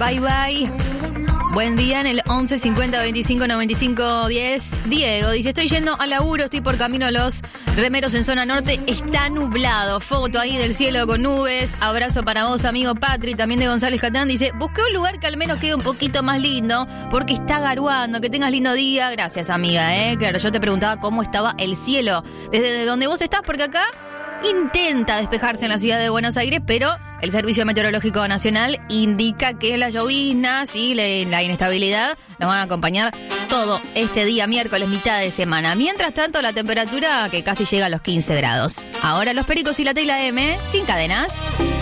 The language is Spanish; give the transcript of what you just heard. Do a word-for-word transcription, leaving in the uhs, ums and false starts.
Bye bye. Buen día en el once cincuenta veinticinco noventa y cinco diez. Diego dice, estoy yendo al laburo, estoy por camino a Los Remeros en zona norte, está nublado, foto ahí del cielo con nubes, abrazo para vos amigo Patri, también de González Catán, dice, busqué un lugar que al menos quede un poquito más lindo, porque está garuando, que tengas lindo día, gracias amiga, eh, claro, yo te preguntaba cómo estaba el cielo, desde donde vos estás, porque acá intenta despejarse en la ciudad de Buenos Aires, pero el Servicio Meteorológico Nacional indica que las lloviznas y la inestabilidad nos van a acompañar todo este día, miércoles, mitad de semana. Mientras tanto, la temperatura que casi llega a los quince grados. Ahora los Pericos y la Tela M, sin cadenas.